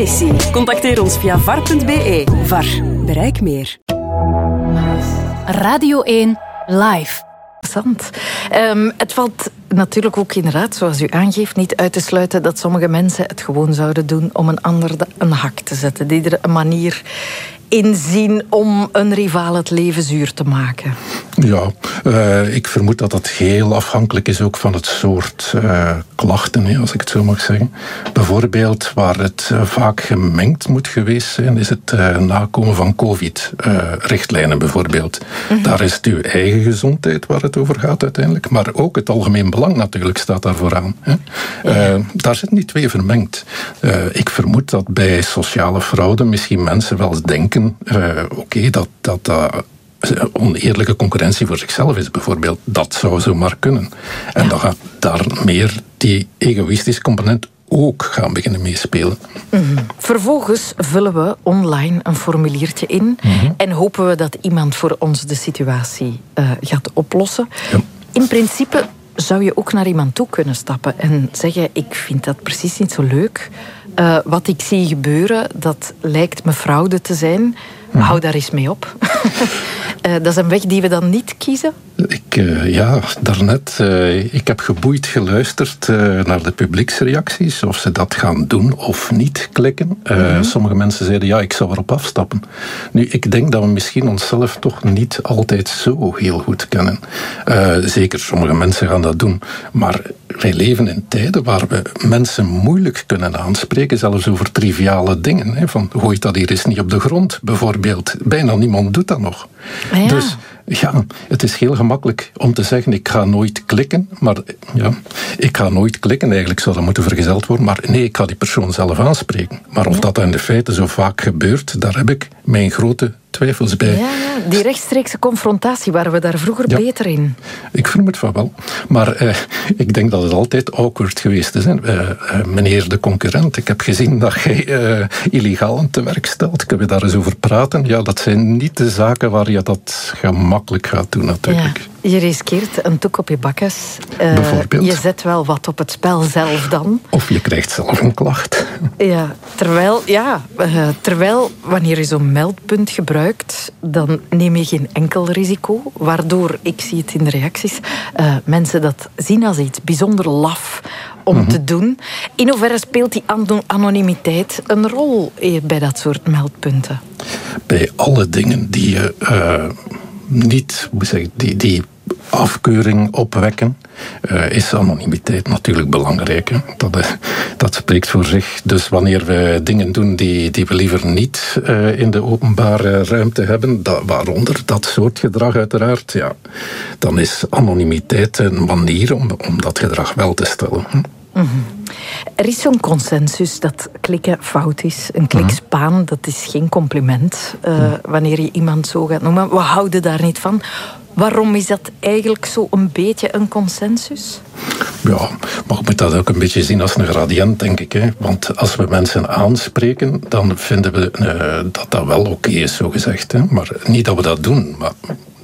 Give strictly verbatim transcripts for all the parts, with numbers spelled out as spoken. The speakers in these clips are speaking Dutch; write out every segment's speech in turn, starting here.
missie? Contacteer ons via var punt be. V A R. Bereik meer. Radio één Live. Interessant. Um, het valt natuurlijk ook inderdaad, zoals u aangeeft, niet uit te sluiten dat sommige mensen het gewoon zouden doen om een ander een hak te zetten. Die er een manier in zien om een rivaal het leven zuur te maken. Ja, uh, ik vermoed dat dat heel afhankelijk is ook van het soort uh, klachten, hè, als ik het zo mag zeggen. Bijvoorbeeld waar het uh, vaak gemengd moet geweest zijn, is het uh, nakomen van covid-richtlijnen uh, bijvoorbeeld. Mm-hmm. Daar is het uw eigen gezondheid waar het over gaat uiteindelijk, maar ook het algemeen belang natuurlijk staat daar vooraan. Hè. Uh, daar zitten die twee vermengd. Uh, ik vermoed dat bij sociale fraude misschien mensen wel eens denken Uh, Oké, okay, dat dat uh, oneerlijke concurrentie voor zichzelf is bijvoorbeeld. Dat zou zomaar kunnen. En ja. Dan gaat daar meer die egoïstische component ook gaan beginnen meespelen. Mm-hmm. Vervolgens vullen we online een formuliertje in mm-hmm. en hopen we dat iemand voor ons de situatie uh, gaat oplossen. Ja. In principe zou je ook naar iemand toe kunnen stappen en zeggen, ik vind dat precies niet zo leuk. Uh, wat ik zie gebeuren, dat lijkt me fraude te zijn. Hmm. Hou daar eens mee op. uh, dat is een weg die we dan niet kiezen? Ik, uh, ja, daarnet. Uh, ik heb geboeid geluisterd uh, naar de publieksreacties. Of ze dat gaan doen of niet klikken. Uh, mm-hmm. Sommige mensen zeiden, ja, ik zou erop afstappen. Nu, ik denk dat we misschien onszelf toch niet altijd zo heel goed kennen. Uh, zeker, sommige mensen gaan dat doen. Maar wij leven in tijden waar we mensen moeilijk kunnen aanspreken, zelfs over triviale dingen. Hè, van, gooi dat hier eens niet op de grond, bijvoorbeeld. Bijna niemand doet dat nog. Ah, ja. Dus ja, het is heel gemakkelijk om te zeggen, ik ga nooit klikken. Maar ja, ik ga nooit klikken. Eigenlijk zou dat moeten vergezeld worden. Maar nee, ik ga die persoon zelf aanspreken. Maar of ja. dat in de feite zo vaak gebeurt, daar heb ik mijn grote twijfels bij. Ja, ja, die rechtstreekse confrontatie, waren we daar vroeger ja. beter in? Ik vermoed van wel. Maar eh, ik denk dat het altijd awkward geweest is. Hè. Uh, uh, meneer de concurrent, ik heb gezien dat jij uh, illegaal te werk stelt. Kunnen we daar eens over praten? Ja, dat zijn niet de zaken waar je dat gemakkelijk gaat doen natuurlijk. Ja. Je riskeert een toek op je bakkes. Uh, Bijvoorbeeld. Je zet wel wat op het spel zelf dan. Of je krijgt zelf een klacht. Ja, terwijl, ja, uh, terwijl wanneer je zo'n meldpunt gebruikt, dan neem je geen enkel risico. Waardoor, ik zie het in de reacties, uh, mensen dat zien als iets bijzonder laf om mm-hmm. te doen. In hoeverre speelt die anonimiteit een rol bij dat soort meldpunten? Bij alle dingen die je uh, niet, hoe zeg ik, die, die afkeuring opwekken, uh, is anonimiteit natuurlijk belangrijk. Hè? Dat, uh, dat spreekt voor zich. Dus wanneer we dingen doen die, die we liever niet uh, in de openbare ruimte hebben, dat, waaronder dat soort gedrag uiteraard, ja, dan is anonimiteit een manier om, om dat gedrag wel te stellen. Hm? Mm-hmm. Er is zo'n consensus dat klikken fout is. Een klikspaan, mm-hmm. dat is geen compliment. Uh, mm-hmm. Wanneer je iemand zo gaat noemen. We houden daar niet van. Waarom is dat eigenlijk zo een beetje een consensus? Ja, maar je moet dat ook een beetje zien als een gradient, denk ik. Hè. Want als we mensen aanspreken, dan vinden we uh, dat dat wel oké okay is, zo gezegd. Hè. Maar niet dat we dat doen, maar...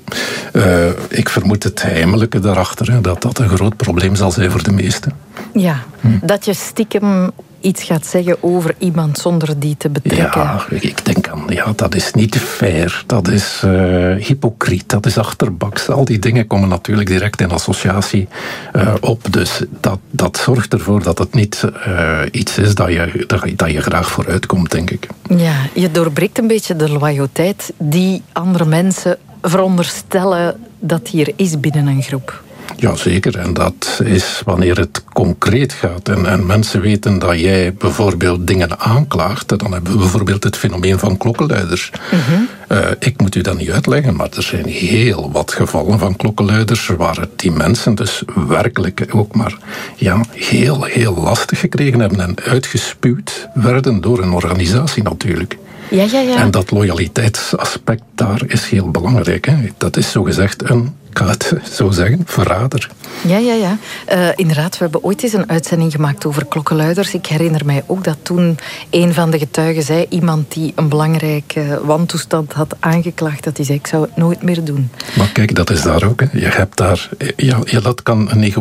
Uh, ik vermoed het heimelijke daarachter, hè, dat dat een groot probleem zal zijn voor de meesten. Ja, hm. dat je stiekem iets gaat zeggen over iemand zonder die te betrekken. Ja, ik denk aan, ja, dat is niet fair, dat is uh, hypocriet, dat is achterbaks. Al die dingen komen natuurlijk direct in associatie uh, op. Dus dat, dat zorgt ervoor dat het niet uh, iets is dat je, dat, dat je graag vooruitkomt, denk ik. Ja, je doorbreekt een beetje de loyaliteit die andere mensen veronderstellen dat hier is binnen een groep. Jazeker, en dat is wanneer het concreet gaat en, en mensen weten dat jij bijvoorbeeld dingen aanklaagt, dan hebben we bijvoorbeeld het fenomeen van klokkenluiders. Mm-hmm. Uh, ik moet u dat niet uitleggen, maar er zijn heel wat gevallen van klokkenluiders waar die mensen dus werkelijk ook maar ja, heel, heel lastig gekregen hebben en uitgespuwd werden door een organisatie natuurlijk. Ja, ja, ja. En dat loyaliteitsaspect daar is heel belangrijk. Hè. Dat is zogezegd een, ik ga het zo zeggen, verrader. Ja, ja, ja. Uh, inderdaad, we hebben ooit eens een uitzending gemaakt over klokkenluiders. Ik herinner mij ook dat toen een van de getuigen zei, iemand die een belangrijke wantoestand had aangeklaagd, dat hij zei, ik zou het nooit meer doen. Maar kijk, dat is daar ook. Hè. Je hebt daar, ja, ja, dat kan een